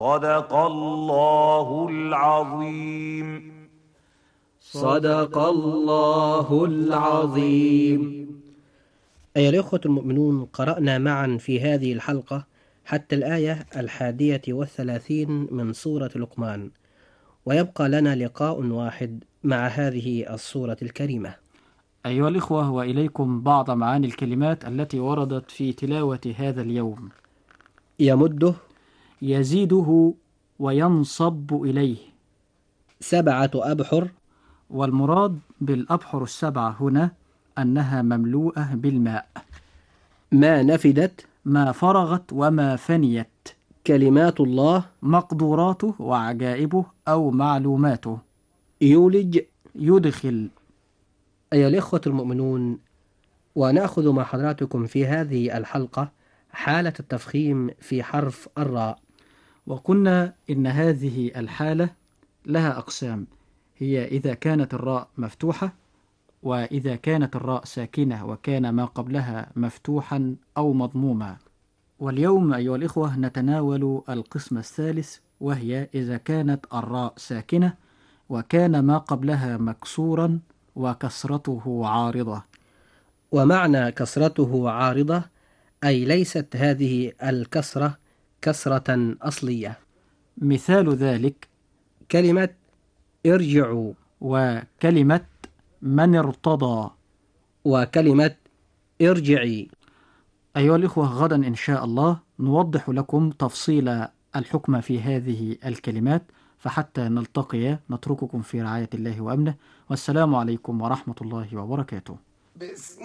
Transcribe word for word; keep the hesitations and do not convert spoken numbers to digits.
صدق الله العظيم. صدق الله العظيم. أيها الإخوة المؤمنون، قرأنا معا في هذه الحلقة حتى الآية الحادية والثلاثين من سورة لقمان، ويبقى لنا لقاء واحد مع هذه السورة الكريمة. أيها الإخوة، وإليكم بعض معاني الكلمات التي وردت في تلاوة هذا اليوم. يمده، يزيده وينصب إليه. سبعة أبحر. والمراد بالأبحر السبعة هنا أنها مملوءة بالماء. ما نفدت، ما فرغت وما فنيت. كلمات الله، مقدوراته وعجائبه أو معلوماته. يولج، يدخل. أيها الإخوة المؤمنون، ونأخذ مع حضراتكم في هذه الحلقة حالة التفخيم في حرف الراء. وقلنا إن هذه الحالة لها أقسام، هي إذا كانت الراء مفتوحة، وإذا كانت الراء ساكنة وكان ما قبلها مفتوحا أو مضموما. واليوم أيها الإخوة نتناول القسم الثالث، وهي إذا كانت الراء ساكنة وكان ما قبلها مكسورا وكسرته عارضة. ومعنى كسرته عارضة أي ليست هذه الكسرة كسرة أصلية. مثال ذلك كلمة ارجعوا، وكلمة من ارتضى، وكلمة ارجعي. أيها الإخوة، غدا إن شاء الله نوضح لكم تفصيل الحكم في هذه الكلمات، فحتى نلتقي نترككم في رعاية الله وأمنه، والسلام عليكم ورحمة الله وبركاته.